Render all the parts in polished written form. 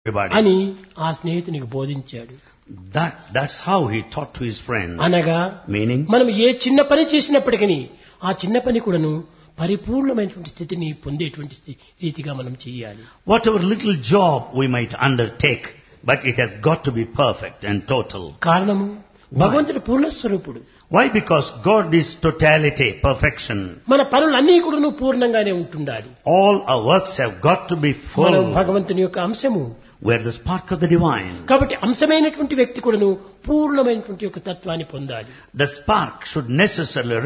everybody. అని ఆ స్నేహితునికి బోధించాడు. That's how he taught to his friend. అనగా Meaning, మనం ఏ చిన్న పని చేసినప్పటికీ ఆ చిన్న పని కూడాను పరిపూర్ణమైనటువంటి స్థితిని పొందేటువంటి రీతిగా మనం చేయాలి. whatever little job we might undertake, but it has got to be perfect and total. కారణము భగవంతుడు పూర్ణస్వరూపుడు. Why? Because God is totality, perfection. మన పనులన్నీ కూడాను పూర్ణంగానే ఉంటుండాలి. All our works have got to be మనం full. భగవంతుని యొక్క అంశము. We are the spark of the divine. కాబట్టి అంశమైనటువంటి వ్యక్తి కూడాను పూర్ణమైనటువంటి యొక్క తత్వాన్ని పొందాలి The spark should necessarily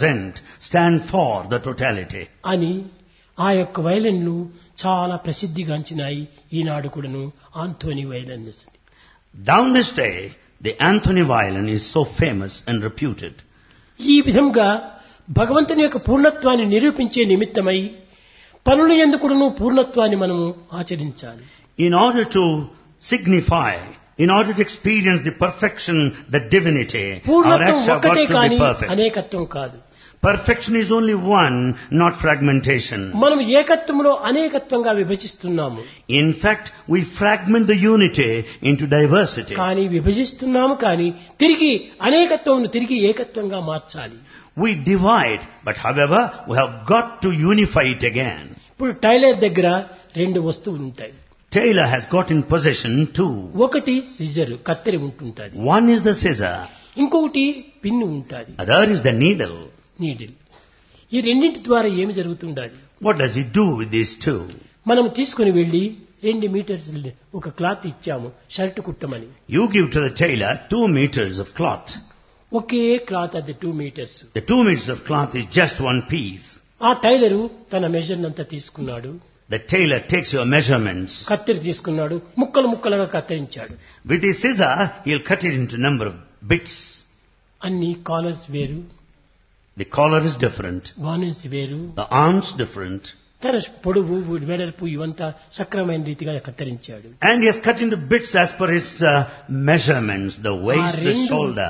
stand for the totality. అని ఆ యొక్క వైలన్లు చాలా ప్రసిద్ధిగాంచినాయి. ఈనాడు కూడాను Anthony వైలన్. Down this day, the Anthony violin is so famous and reputed. ఈ విధంగా భగవంతుని యొక్క పూర్ణత్వాన్ని నిరూపించే నిమిత్తమై పనుల యందు కూడాను పూర్ణత్వాన్ని మనము ఆచరించాలి. In order to signify, in order to experience the perfection, the divinity, our పూర్ణత్వం acts have got ఒక్కటే to be కానీ perfect. అనేకత్వం కాదు. Perfection is only one, not fragmentation. మనం ఏకత్వంలో అనేకత్వంగా విభజిస్తున్నాము. In fact, we fragment the unity into diversity. కానీ విభజిస్తున్నాము కానీ తిరిగి అనేకత్వంను తిరిగి ఏకత్వంగా మార్చాలి. We divide, but however, we have got to unify it again. ఇప్పుడు టైలర్ దగ్గర రెండు వస్తువులు ఉంటాయి. Taylor has got in possession two. ఒకటి సిజర్ కత్తెర ఉంటుంటది. One is the scissor, ఇంకొకటి పిన్ను ఉంటుంది. other is the needle. Needle. ఈ రెండింటి ద్వారా ఏమి జరుగుతుండాలి? What does he do with these two? మనం తీసుకుని వెళ్లి 2 మీటర్స్ ఒక క్లాత్ ఇచ్చాము shirt కుట్టమని. You give to the tailor 2 meters of cloth. Okay cloth అది 2 metres. The 2 meters of cloth is just one piece. ఆ టైలరు తన మెజర్ అంతా తీసుకున్నాడు. The tailor takes your measurements. కత్తెర తీసుకున్నాడు. ముక్కలు ముక్కలుగా కత్తిరించాడు. With his scissor, he'll cut it into number of bits. అన్ని కాలర్స్ వేరు, The collar is different. బానెన్స్ వేరు, The arms different. తన పొడవు వెడల్పు ఇవంతా సక్రమైన రీతిగా కత్తిరించాడు. And he has cut into bits as per his measurements, the waist, the shoulder.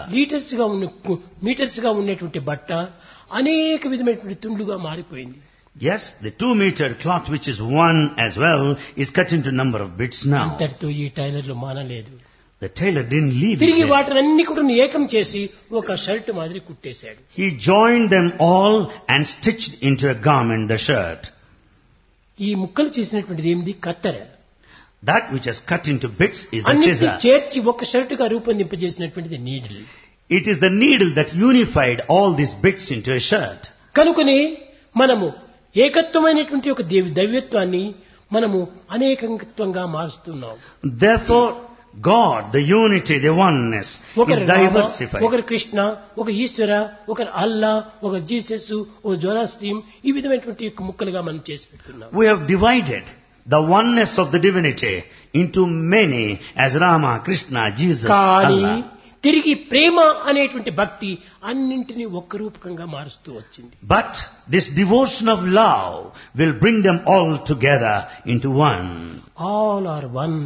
Metres గా ఉన్నటువంటి బట్ట అనేక విధమైనటువంటి తుండ్లుగా మారిపోయింది. Yes, the 2-meter cloth, which is one as well, is cut into number of bits now. అంతటితో ఈ టైలర్లు మానలేదు. The tailor didn't leave it తిరిగి there. వాటినన్ని కూడా ఏకం చేసి ఒక షర్ట్ మాదిరి కుట్టేశాడు. He joined them all and stitched into a garment the shirt. ఈ ముక్కలు చేసినటువంటిది ఏమిటి? కత్తెర. That which has cut into bits is the అన్నిటిని scissor. చేర్చి ఒక షర్ట్ గా రూపొందింపజేసినటువంటిది needle. It is the needle that unified all these bits into a shirt. కనుకనే మనము ఏకత్వమైనటువంటి ఒక దైవత్వాన్ని మనము అనేకత్వంగా మారుస్తున్నాం. Therefore, God, the unity, the oneness, is diversified. ఒకరు కృష్ణ, ఒక ఈశ్వర, ఒకరు అల్లా, ఒక జీసస్, ఒక జోరాస్ట్రీమ్, ఈ విధమైనటువంటి ముక్కలుగా మనం చేసి పెడుతున్నాం. We have divided the oneness of the divinity into many as Rama, Krishna, Jesus, కానీ Allah. తిరిగి ప్రేమ అనేటువంటి భక్తి అన్నింటినీ ఒక్క రూపకంగా మారుస్తూ వచ్చింది. But this devotion of love will bring them all together into one. All are one.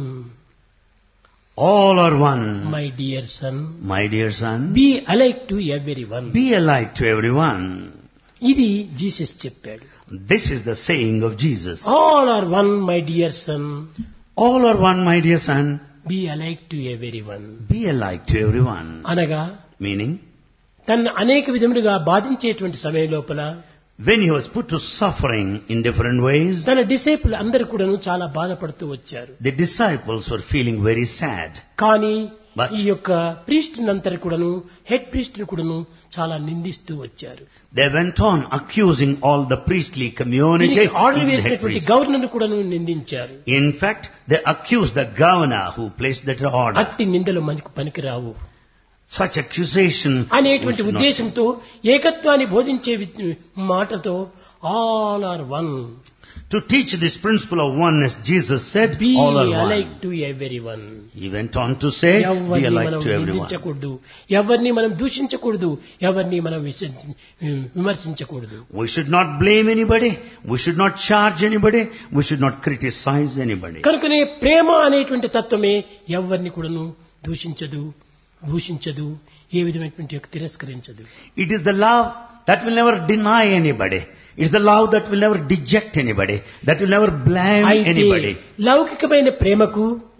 All are one. My dear son, My dear son, be alike to every one. be alike to everyone. ఇది Jesus చెప్పాడు. This is the saying of Jesus. All are one my dear son, All are one, my dear son. Be alike to every one. Be alike to everyone. అనగా Meaning, తను అనేక విధములుగా బాధించేటువంటి సమయం లోపల when he was put to suffering in different ways, తన disciple అందరు కూడాను చాలా బాధపడుతూ వచ్చారు. the disciples were feeling very sad. కానీ But ఈ యొక్క ప్రీస్ట్ నంతరు కూడాను, హెడ్ ప్రీస్ట్ కూడాను చాలా నిందిస్తూ వచ్చారు. they went on accusing all the priestly community, దీనికి ఆర్డర్ even the head వేసినటువంటి priest. గవర్నర్ కూడాను నిందించారు. In fact, they accused the governor who placed that order. అట్టి నిందలు మనకు పనికిరావు Such accusation అనేటువంటి was not- ఉద్దేశంతో ఏకత్వాన్ని బోధించే మాటతో all are one. To teach this principle of oneness, Jesus said, be all are alike one. To every one. He went on to say, be ఎవరిని alike మనం to everyone. నిందించకూడదు, ఎవరిని మనం దూషించకూడదు, ఎవరిని మనం విమర్శించకూడదు. We should not blame anybody. We should not charge anybody. We should not criticize anybody. కనుకనే ప్రేమ అనేటువంటి తత్వమే ఎవరిని కూడాను దూషించదు, భూషించదు, ఏ విధమైనటువంటి తిరస్కరించదు. It is the love that will never deny anybody. It is the love that will never deject anybody. That will never blame అయితే anybody. లౌకికమైన ప్రేమకు